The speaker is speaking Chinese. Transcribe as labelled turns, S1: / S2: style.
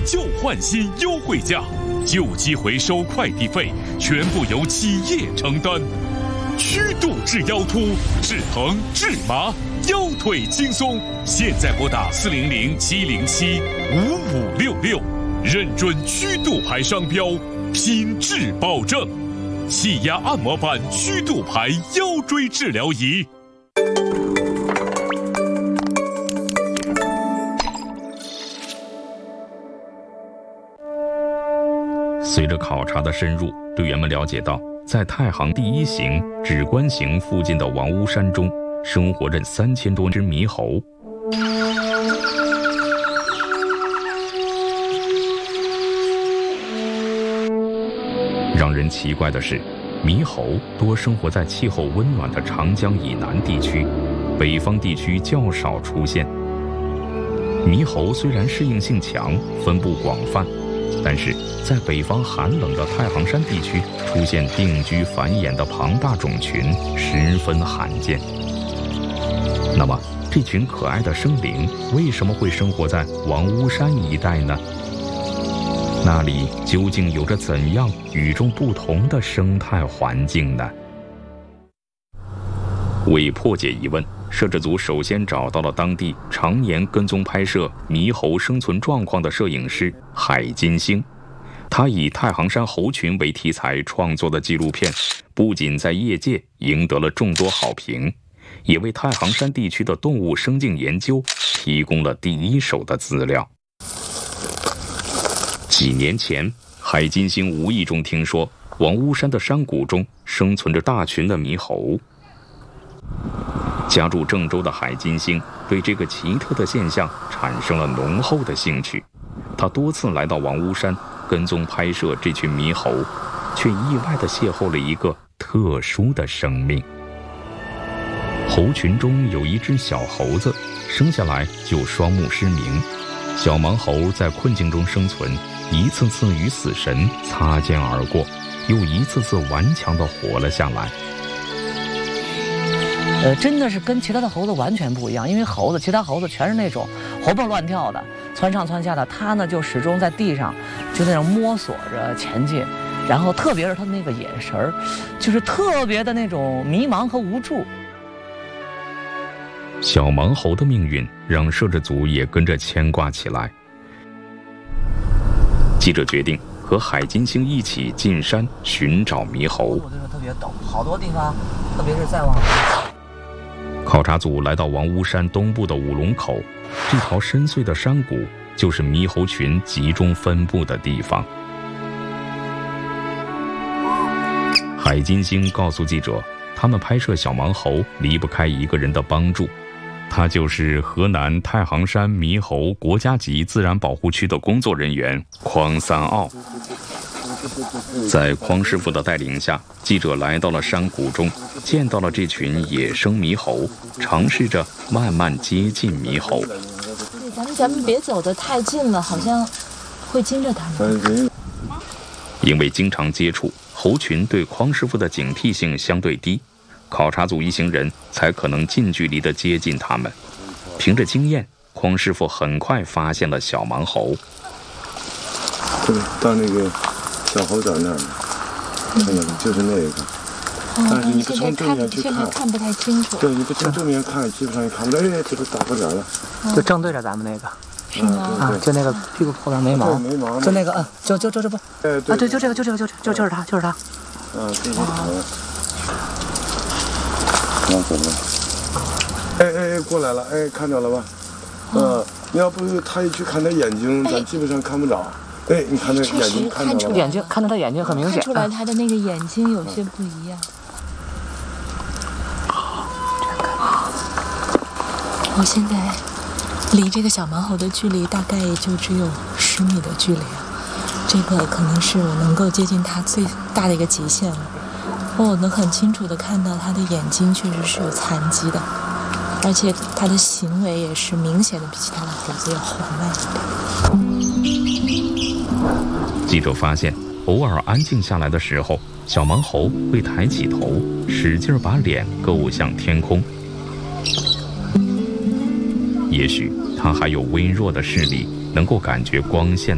S1: 旧换新优惠价，旧机回收快递费全部由企业承担。曲度治腰突、治疼、治麻，腰腿轻松。现在拨打400-707-5566，认准曲度牌商标，品质保证。气压按摩版曲度牌腰椎治疗仪。
S2: 随着考察的深入，队员们了解到，在太行第一行指关行附近的王屋山中，生活着3000多只猕猴。让人奇怪的是，猕猴多生活在气候温暖的长江以南地区，北方地区较少出现。猕猴虽然适应性强，分布广泛，但是在北方寒冷的太行山地区出现定居繁衍的庞大种群十分罕见。那么，这群可爱的生灵为什么会生活在王屋山一带呢？那里究竟有着怎样与众不同的生态环境呢？为破解疑问，摄制组首先找到了当地常年跟踪拍摄猕猴生存状况的摄影师海金星。他以太行山猴群为题材创作的纪录片，不仅在业界赢得了众多好评，也为太行山地区的动物生境研究提供了第一手的资料。几年前，海金星无意中听说王屋山的山谷中生存着大群的猕猴。家住郑州的海金星对这个奇特的现象产生了浓厚的兴趣，他多次来到王屋山跟踪拍摄这群猕猴，却意外地邂逅了一个特殊的生命。猴群中有一只小猴子，生下来就双目失明。小盲猴在困境中生存，一次次与死神擦肩而过，又一次次顽强地活了下来。
S3: 真的是跟其他的猴子完全不一样，因为其他猴子全是那种活蹦乱跳的，窜上窜下的，它呢就始终在地上，就那种摸索着前进，然后特别是它那个眼神儿，就是特别的那种迷茫和无助。
S2: 小盲猴的命运让摄制组也跟着牵挂起来。记者决定和海金星一起进山寻找猕猴。
S3: 特别陡，好多地方，特别是再往
S2: 考察组来到王屋山东部的五龙口，这条深邃的山谷就是猕猴群集中分布的地方。海金星告诉记者，他们拍摄小盲猴离不开一个人的帮助，他就是河南太行山猕猴国家级自然保护区的工作人员匡三奥。在匡师傅的带领下，记者来到了山谷中，见到了这群野生猕猴，尝试着慢慢接近猕猴。
S4: 咱们别走得太近了，好像会惊着他们。
S2: 因为经常接触，猴群对匡师傅的警惕性相对低，考察组一行人才可能近距离地接近他们。凭着经验，匡师傅很快发现了小盲猴。
S5: 对，到那个小猴在那儿，看到了，就是那个。但是你不从正面去看，
S4: 看不太清楚。
S5: 对，你不从正面看，基本上也看不到。哎，这个大不了了。
S3: 就正对着咱们那个。
S4: 是吗？
S3: 啊，就那个屁股后边眉毛，
S5: 眉毛，
S3: 就那个，就这不，啊，对，就这个，就是他，就是他。
S5: 啊，对。那怎么？哎，过来了，哎，看到了吧？你要不他一去看他眼睛，咱基本上看不着。哎，你看那眼睛，看到了，
S3: 眼睛看到他眼睛很明显，
S4: 看出来他的那个眼睛有些不一样。我现在离这个小盲猴的距离大概也就只有10米的距离啊，这个可能是我能够接近它最大的一个极限了。我能很清楚地看到它的眼睛确实是有残疾的，而且它的行为也是明显的比其他的猴子要缓慢一点。
S2: 记者发现，偶尔安静下来的时候，小盲猴会抬起头，使劲把脸够向天空。也许它还有微弱的视力，能够感觉光线